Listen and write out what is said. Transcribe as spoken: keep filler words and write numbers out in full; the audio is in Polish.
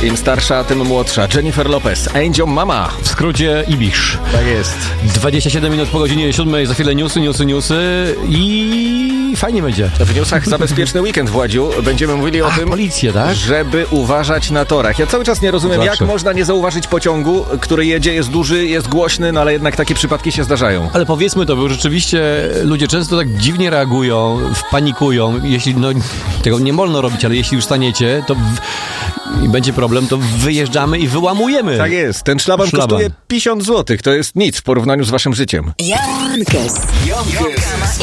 Im starsza, tym młodsza. Jennifer Lopez, Angel Mama. W skrócie Ibisz. Tak jest. dwadzieścia siedem minut po godzinie siódmej, za chwilę newsy, newsy, newsy i fajnie będzie. W newsach za bezpieczny weekend, Władziu. Będziemy mówili o Ach, tym, policję, tak? żeby uważać na torach. Ja cały czas nie rozumiem, Zawsze. jak można nie zauważyć pociągu, który jedzie, jest duży, jest głośny, no ale jednak takie przypadki się zdarzają. Ale powiedzmy to, bo rzeczywiście ludzie często tak dziwnie reagują, wpanikują. Jeśli, no, tego nie wolno robić, ale jeśli już staniecie, to w... i będzie problem, to wyjeżdżamy i wyłamujemy. Tak jest. Ten szlaban, Szlaban. kosztuje pięćdziesiąt złotych. To jest nic w porównaniu z waszym życiem. Jankes.